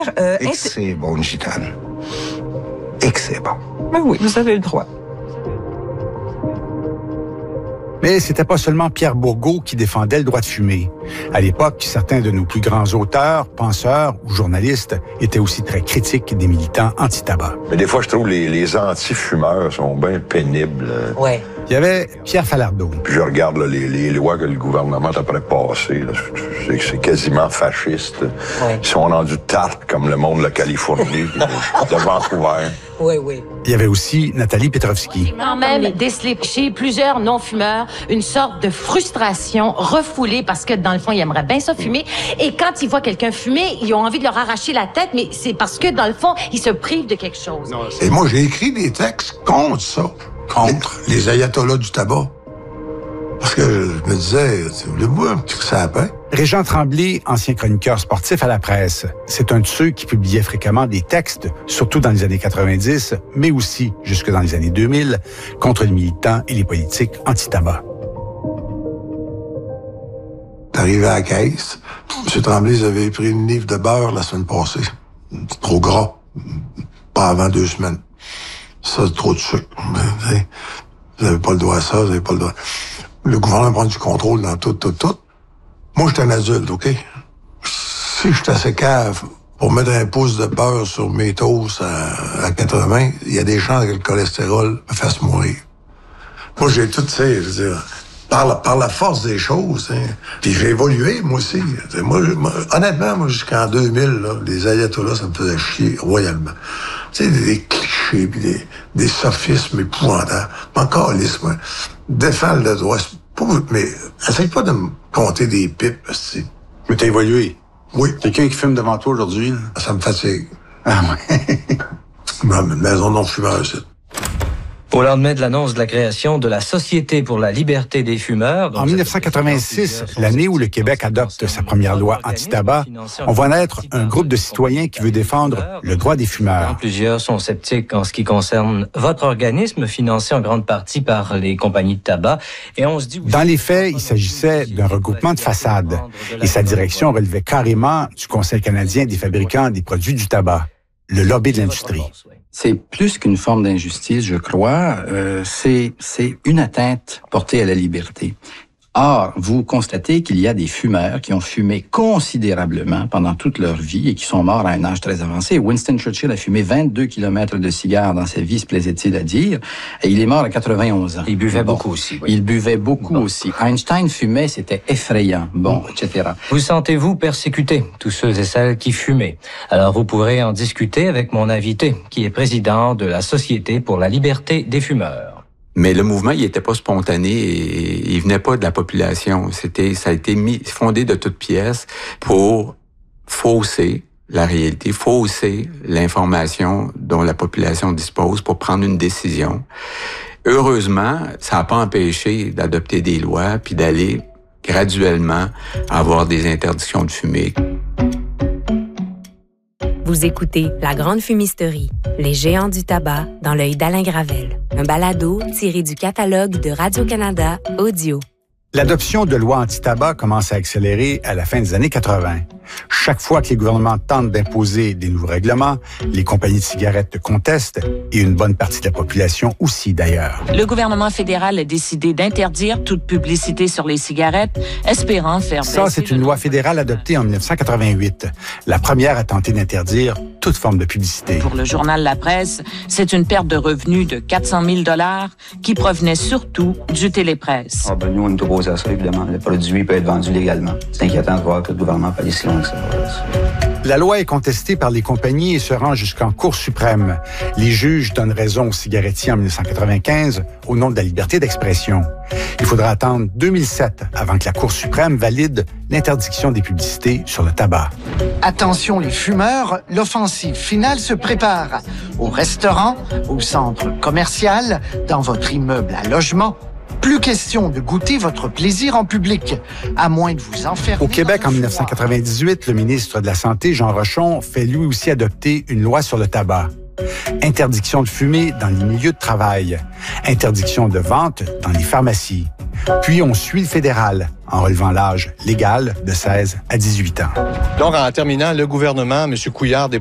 Et que c'est bon, une gitane. Et que c'est bon. Ben oui, vous avez le droit. Mais c'était pas seulement Pierre Bourgault qui défendait le droit de fumer. À l'époque, certains de nos plus grands auteurs, penseurs ou journalistes étaient aussi très critiques des militants anti-tabac. Mais des fois, je trouve les anti-fumeurs sont bien pénibles. Ouais. Il y avait Pierre Falardeau. Puis je regarde là, les lois que le gouvernement est après passer. C'est quasiment fasciste. Ouais. Ils sont rendus tartes comme le monde de la Californie, de Vancouver. Oui, oui. Il y avait aussi Nathalie Petrovski. Quand même décelé chez plusieurs non-fumeurs une sorte de frustration refoulée parce que, dans le fond, ils aimeraient bien ça fumer. Et quand ils voient quelqu'un fumer, ils ont envie de leur arracher la tête, mais c'est parce que, dans le fond, ils se privent de quelque chose. Et moi, j'ai écrit des textes contre ça. Contre les ayatollahs du tabac. Parce que je me disais, voulez-vous un petit sapin? Régent Tremblay, ancien chroniqueur sportif à la presse. C'est un de ceux qui publiait fréquemment des textes, surtout dans les années 90, mais aussi jusque dans les années 2000, contre les militants et les politiques anti-tabac. T'arrives à la caisse. M. Tremblay, ils avaient pris une livre de beurre la semaine passée. Trop gras. Pas avant 2 semaines. Ça, c'est trop de sucre. Vous n'avez pas le droit à ça, vous n'avez pas le droit. Le gouvernement prend du contrôle dans tout. Moi, je suis un adulte, OK? Si je suis assez cave pour mettre un pouce de beurre sur mes toasts à 80, il y a des chances que le cholestérol me fasse mourir. Moi, j'ai tout, tu sais, je veux dire, par la force des choses, hein. Puis j'ai évolué, moi aussi. Honnêtement, jusqu'en 2000, là, les ayatollahs, ça me faisait chier royalement. Tu sais, des clichés, puis des sophismes épouvantables. Encore lisse, moi. Défendre le droit, mais essaye pas de me compter des pipes, c'est. Mais t'as évolué. Oui. Quelqu'un qui fume devant toi aujourd'hui, là? Ça me fatigue. Ah ouais. Une maison non-fumeur, c'est. Au lendemain de l'annonce de la création de la Société pour la liberté des fumeurs... En 1986, l'année où le Québec adopte sa première loi anti-tabac, on voit naître un groupe de citoyens qui veut défendre le droit des fumeurs. Plusieurs sont sceptiques en ce qui concerne votre organisme, financé en grande partie par les compagnies de tabac. Et on se dit... Dans les faits, il s'agissait d'un regroupement de façade. Et sa direction relevait carrément du Conseil canadien des fabricants des produits du tabac, le lobby de l'industrie. C'est plus qu'une forme d'injustice, je crois. C'est une atteinte portée à la liberté. Or, vous constatez qu'il y a des fumeurs qui ont fumé considérablement pendant toute leur vie et qui sont morts à un âge très avancé. Winston Churchill a fumé 22 kilomètres de cigares dans sa vie, se plaisait-il à dire, et il est mort à 91 ans. Il buvait beaucoup aussi. Oui. Il buvait beaucoup aussi. Einstein fumait, c'était effrayant, etc. Vous sentez-vous persécuté, tous ceux et celles qui fumaient? Alors, vous pourrez en discuter avec mon invité, qui est président de la Société pour la liberté des fumeurs. Mais le mouvement, il était pas spontané et il venait pas de la population. Ça a été fondé de toutes pièces pour fausser la réalité, fausser l'information dont la population dispose pour prendre une décision. Heureusement, ça n'a pas empêché d'adopter des lois puis d'aller graduellement avoir des interdictions de fumer. Vous écoutez La Grande Fumisterie, les géants du tabac dans l'œil d'Alain Gravel, un balado tiré du catalogue de Radio-Canada Audio. L'adoption de lois anti-tabac commence à accélérer à la fin des années 80. Chaque fois que les gouvernements tentent d'imposer des nouveaux règlements, les compagnies de cigarettes contestent, et une bonne partie de la population aussi d'ailleurs. Le gouvernement fédéral a décidé d'interdire toute publicité sur les cigarettes, espérant faire baisser... Ça, c'est une loi fédérale adoptée en 1988. La première à tenter d'interdire toute forme de publicité. Pour le journal La Presse, c'est une perte de revenus de 400 000 $ qui provenait surtout du télépresse. Nous, on est opposés à ça, évidemment. Le produit peut être vendu légalement. C'est inquiétant de voir que le gouvernement peut aller si loin que ça. La loi est contestée par les compagnies et se rend jusqu'en Cour suprême. Les juges donnent raison aux cigarettiers en 1995 au nom de la liberté d'expression. Il faudra attendre 2007 avant que la Cour suprême valide l'interdiction des publicités sur le tabac. Attention les fumeurs, l'offensive finale se prépare. Au restaurant, au centre commercial, dans votre immeuble à logement. Plus question de goûter votre plaisir en public, à moins de vous enfermer. Au Québec, en 1998, le ministre de la Santé, Jean Rochon, fait lui aussi adopter une loi sur le tabac. Interdiction de fumer dans les milieux de travail. Interdiction de vente dans les pharmacies. Puis on suit le fédéral en relevant l'âge légal de 16 à 18 ans. Donc, en terminant, le gouvernement, M. Couillard,